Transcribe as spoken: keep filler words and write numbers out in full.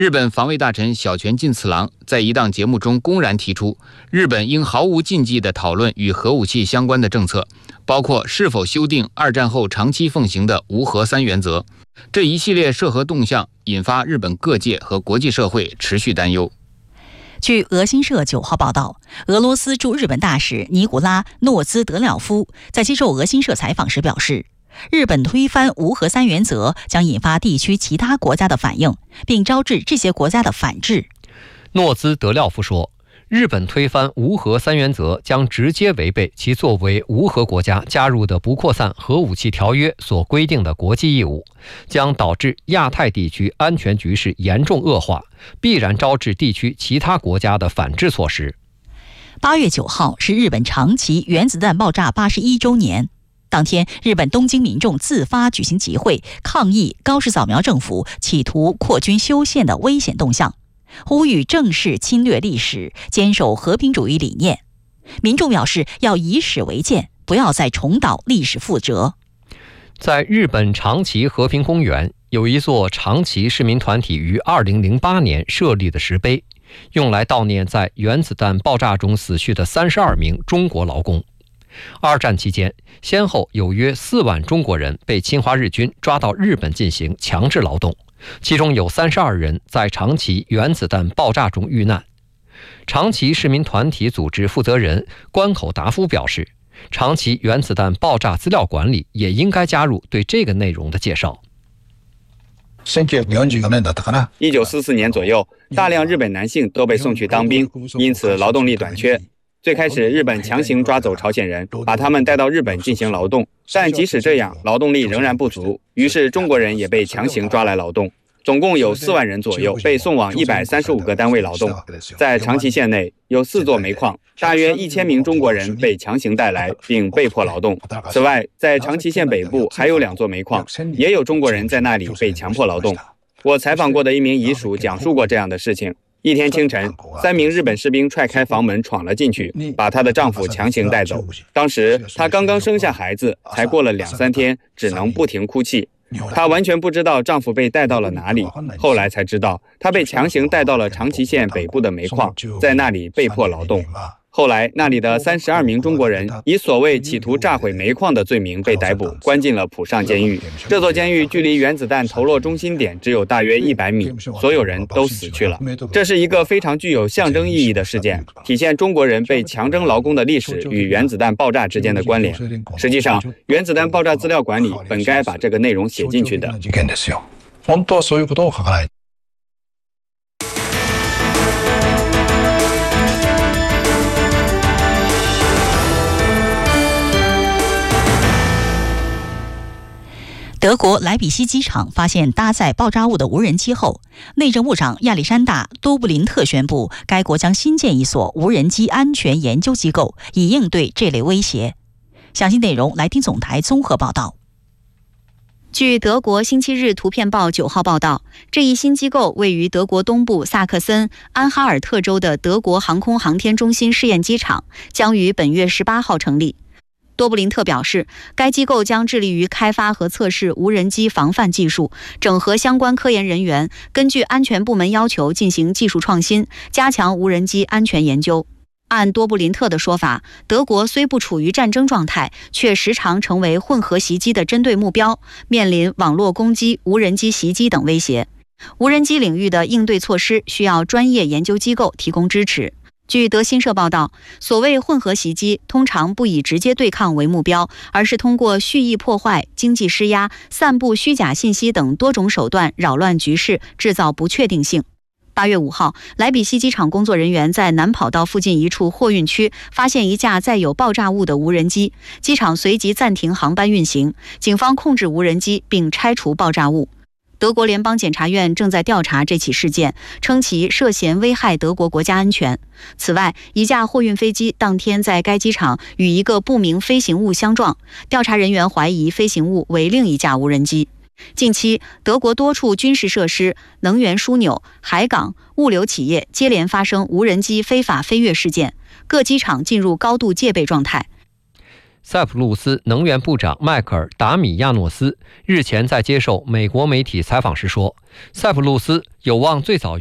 日本防卫大臣小泉进次郎在一档节目中公然提出，日本应毫无禁忌地讨论与核武器相关的政策，包括是否修订二战后长期奉行的无核三原则。这一系列涉核动向引发日本各界和国际社会持续担忧。 据俄新社九号报道，俄罗斯驻日本大使尼古拉·诺兹德廖夫在接受俄新社采访时表示，日本推翻无核三原则将引发地区其他国家的反应，并招致这些国家的反制。 诺兹德廖夫说，日本推翻无核三原则将直接违背其作为无核国家加入的不扩散核武器条约所规定的国际义务，将导致亚太地区安全局势严重恶化，必然招致地区其他国家的反制措施。 八月九号是日本长崎原子弹爆炸八十一周年。当天，日本东京民众自发举行集会，抗议高市早苗政府企图扩军修宪的危险动向，呼吁正视侵略历史，坚守和平主义理念。民众表示要以史为鉴，不要再重蹈历史覆辙。 在日本长崎和平公园，有一座长崎市民团体于二零零八年设立的石碑，用来悼念在原子弹爆炸中死去的三十二名中国劳工。二战期间，先后有约四万中国人被侵华日军抓到日本进行强制劳动，其中有三十二人在长崎原子弹爆炸中遇难。长崎市民团体组织负责人关口达夫表示，长崎原子弹爆炸资料馆里也应该加入对这个内容的介绍。 一九四四年左右，大量日本男性都被送去当兵，因此劳动力短缺。最开始，日本强行抓走朝鲜人，把他们带到日本进行劳动，但即使这样，劳动力仍然不足，于是中国人也被强行抓来劳动。总共有四万人左右被送往一百三十五个单位劳动。在长崎县内有四座煤矿，大约一千名中国人被强行带来并被迫劳动。此外，在长崎县北部还有两座煤矿，也有中国人在那里被强迫劳动。我采访过的一名遗属讲述过这样的事情。一天清晨，三名日本士兵踹开房门闯了进去，把她的丈夫强行带走。当时她刚刚生下孩子，才过了两三天，只能不停哭泣。她完全不知道丈夫被带到了哪里，后来才知道她被强行带到了长崎县北部的煤矿，在那里被迫劳动。后来，那里的三十二名中国人以所谓企图炸毁煤矿的罪名被逮捕，关进了浦上监狱。这座监狱距离原子弹投落中心点只有大约一百米，所有人都死去了。这是一个非常具有象征意义的事件，体现中国人被强征劳工的历史与原子弹爆炸之间的关联。实际上，原子弹爆炸资料馆里本该把这个内容写进去的。 本当はそういうことを書かない。 德国莱比锡机场发现搭载爆炸物的无人机后，内政部长亚历山大·多布林特宣布，该国将新建一所无人机安全研究机构，以应对这类威胁。详细内容来听总台综合报道。 据德国星期日图片报九号报道，这一新机构位于德国东部萨克森安哈尔特州的德国航空航天中心试验机场，将于本月十八号成立。多布林特表示，该机构将致力于开发和测试无人机防范技术，整合相关科研人员，根据安全部门要求进行技术创新，加强无人机安全研究。按多布林特的说法，德国虽不处于战争状态，却时常成为混合袭击的针对目标，面临网络攻击、无人机袭击等威胁。无人机领域的应对措施需要专业研究机构提供支持。据德新社报道，所谓混合袭击通常不以直接对抗为目标，而是通过蓄意破坏、经济施压、散布虚假信息等多种手段扰乱局势，制造不确定性。八月五号，莱比锡机场工作人员在南跑道附近一处货运区发现一架载有爆炸物的无人机，机场随即暂停航班运行，警方控制无人机并拆除爆炸物。德国联邦检察院正在调查这起事件，称其涉嫌危害德国国家安全。此外，一架货运飞机当天在该机场与一个不明飞行物相撞，调查人员怀疑飞行物为另一架无人机。近期，德国多处军事设施、能源枢纽、海港、物流企业接连发生无人机非法飞越事件，各机场进入高度戒备状态。 塞浦路斯能源部长迈克尔·达米亚诺斯日前在接受美国媒体采访时说，塞浦路斯有望最早